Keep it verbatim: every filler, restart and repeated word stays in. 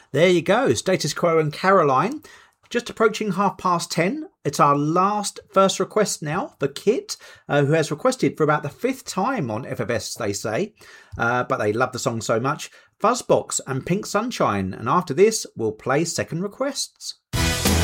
There you go, Status Quo and Caroline. Just approaching half past ten. It's our last first request now for Kit, uh, who has requested for about the fifth time on F F S, they say. Uh, but they love the song so much. Fuzzbox and Pink Sunshine. And after this, we'll play second requests.